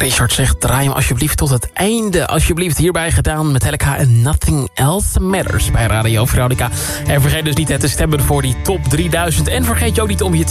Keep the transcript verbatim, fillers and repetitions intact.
Richard zegt, draai hem alsjeblieft tot het einde. Alsjeblieft hierbij gedaan met Metallica en Nothing Else Matters bij Radio Veronica. En vergeet dus niet te stemmen voor die top drieduizend. En vergeet je ook niet om je